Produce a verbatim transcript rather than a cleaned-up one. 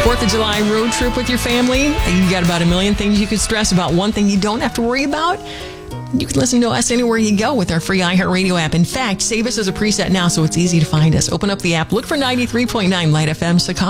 fourth of July road trip with your family. You got about a million things you could stress about. One thing you don't have to worry about. You can listen to us anywhere you go with our free iHeartRadio app. In fact, save us as a preset now so it's easy to find us. Open up the app, look for ninety-three point nine Light F M Secaucus.